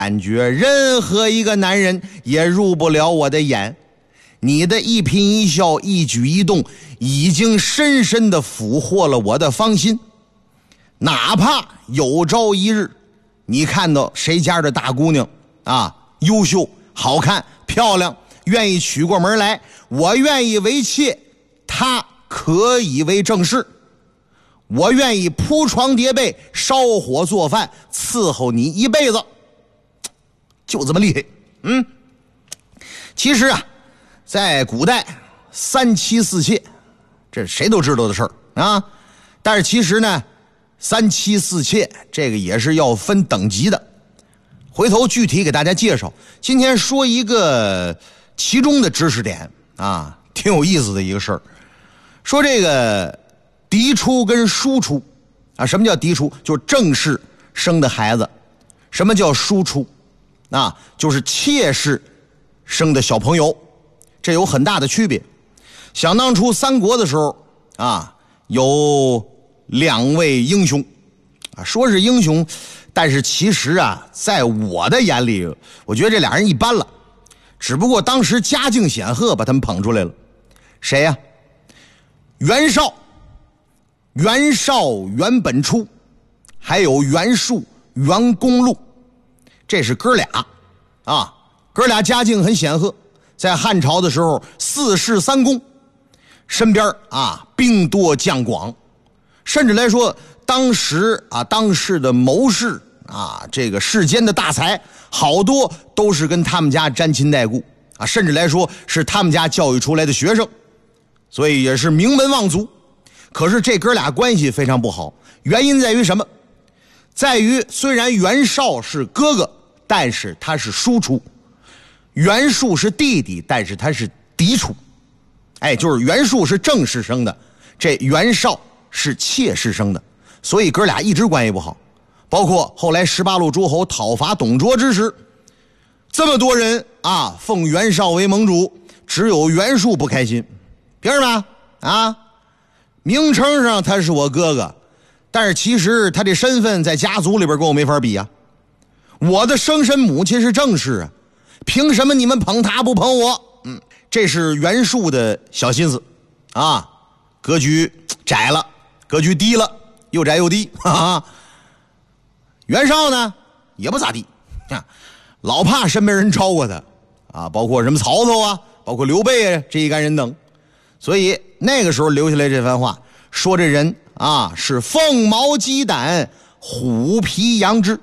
感觉任何一个男人也入不了我的眼。你的一颦一笑一举一动已经深深地俘获了我的芳心。哪怕有朝一日你看到谁家的大姑娘啊，优秀好看漂亮，愿意娶过门来，我愿意为妾，她可以为正室，我愿意铺床叠被烧火做饭伺候你一辈子，就这么厉害。其实啊，在古代三妻四妾这谁都知道的事儿啊，但是其实呢，三妻四妾这个也是要分等级的，回头具体给大家介绍。今天说一个其中的知识点啊，挺有意思的一个事儿。说这个嫡出跟庶出啊，什么叫嫡出？就是正室生的孩子。什么叫庶出？啊，就是妾室生的小朋友，这有很大的区别。想当初三国的时候啊，有两位英雄啊，说是英雄，但是其实啊，在我的眼里，我觉得这俩人一般了，只不过当时家境显赫，把他们捧出来了。谁呀？袁绍、袁本初，还有袁术、袁公路，这是哥俩啊。哥俩家境很显赫，在汉朝的时候四世三公，身边啊兵多将广，甚至来说当时啊当世的谋士啊，这个世间的大才好多都是跟他们家沾亲带故啊，甚至来说是他们家教育出来的学生，所以也是名门望族。可是这哥俩关系非常不好，原因在于什么？在于虽然袁绍是哥哥，但是他是庶出，袁术是弟弟，但是他是嫡出。哎，就是袁术是正室生的，这袁绍是妾室生的，所以哥俩一直关系不好。包括后来18路诸侯讨伐董卓之时，这么多人啊奉袁绍为盟主，只有袁术不开心。凭什么啊？名称上他是我哥哥，但是其实他这身份在家族里边跟我没法比啊。我的生身母亲是正室啊，凭什么你们捧他不捧我？这是袁术的小心思啊，格局窄了，格局低了，又窄又低。哈哈。袁绍呢也不咋地啊，老怕身边人超过他啊，包括什么曹操啊，包括刘备啊，这一干人等。所以那个时候留下来这番话，说这人啊是凤毛鸡胆，虎皮羊脂。